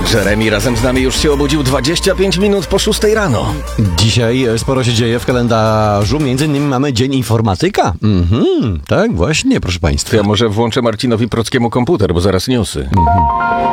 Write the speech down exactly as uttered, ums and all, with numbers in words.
Jeremy razem z nami już się obudził dwadzieścia pięć minut po szóstej rano. Dzisiaj sporo się dzieje w kalendarzu, między innymi mamy Dzień Informatyka. Mhm, tak, właśnie, proszę państwa. Ja może włączę Marcinowi Prockiemu komputer, bo zaraz newsy. Mhm.